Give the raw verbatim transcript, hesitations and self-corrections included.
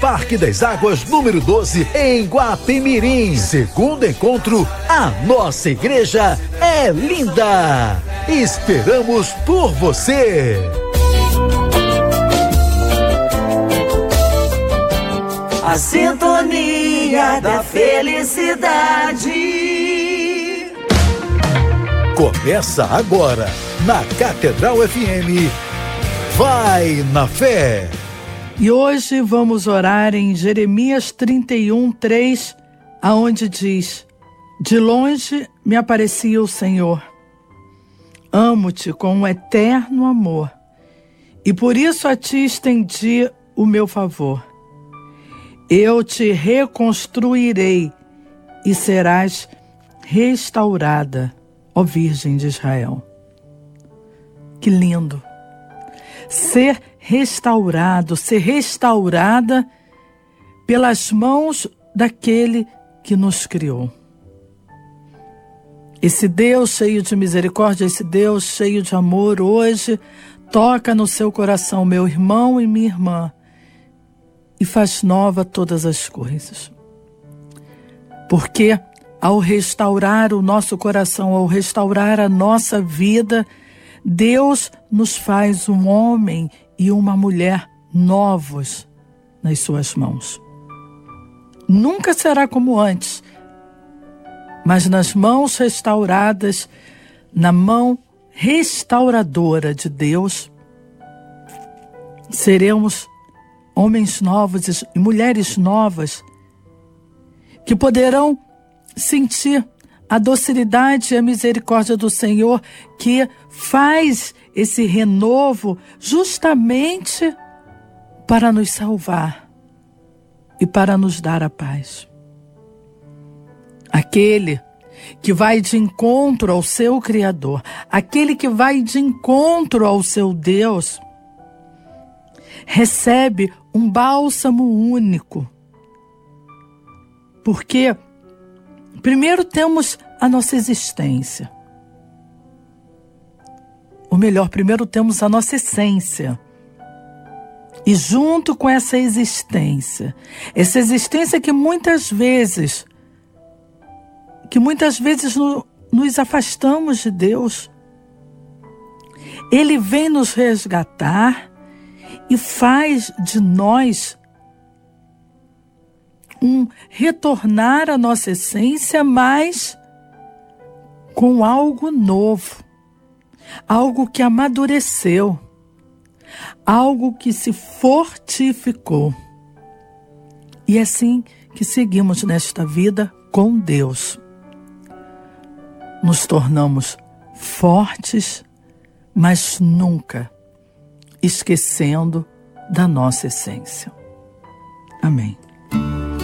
Parque das Águas, número doze, em Guapimirim. Segundo encontro, a nossa igreja é linda. Esperamos por você. A sintonia da felicidade. Começa agora, na Catedral F M. Vai na fé. E hoje vamos orar em Jeremias trinta e um, três, aonde diz: de longe me aparecia o Senhor. Amo-te com um eterno amor, e por isso a ti estendi o meu favor. Eu te reconstruirei e serás restaurada, ó Virgem de Israel. Que lindo! Ser restaurado, ser restaurada pelas mãos daquele que nos criou. Esse Deus cheio de misericórdia, esse Deus cheio de amor, hoje toca no seu coração, meu irmão e minha irmã, e faz nova todas as coisas. Porque ao restaurar o nosso coração, ao restaurar a nossa vida, Deus nos faz um homem e uma mulher novos nas suas mãos. Nunca será como antes, mas nas mãos restauradas, na mão restauradora de Deus, seremos homens novos e mulheres novas que poderão sentir a docilidade e a misericórdia do Senhor, que faz esse renovo justamente para nos salvar e para nos dar a paz. Aquele que vai de encontro ao seu Criador, aquele que vai de encontro ao seu Deus, recebe um bálsamo único. Porque primeiro temos a nossa existência. Ou melhor, primeiro temos a nossa essência. E junto com essa existência, essa existência que muitas vezes, que muitas vezes no, nos afastamos de Deus, Ele vem nos resgatar e faz de nós um retornar à nossa essência, mas com algo novo, algo que amadureceu, algo que se fortificou. E é assim que seguimos nesta vida com Deus. Nos tornamos fortes, mas nunca esquecendo da nossa essência. Amém.